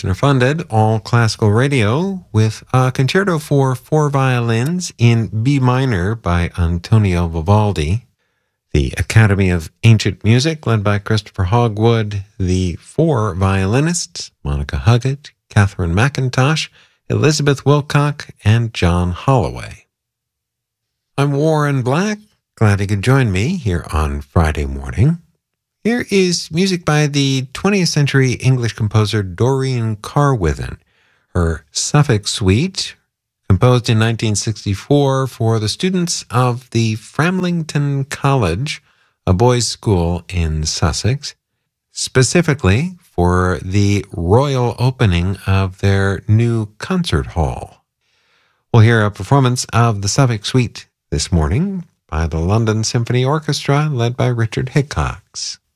listener-funded, all-classical radio with a concerto for four violins in B minor by Antonio Vivaldi, the Academy of Ancient Music, led by Christopher Hogwood, the four violinists, Monica Huggett, Catherine McIntosh, Elizabeth Wilcock, and John Holloway. I'm Warren Black. Glad you could join me here on Friday morning. Here is music by the 20th century English composer Doreen Carwithen. Her Suffolk Suite, composed in 1964 for the students of the Framlington College, a boys' school in Sussex, specifically for the royal opening of their new concert hall. We'll hear a performance of the Suffolk Suite this morning by the London Symphony Orchestra, led by Richard Hickox.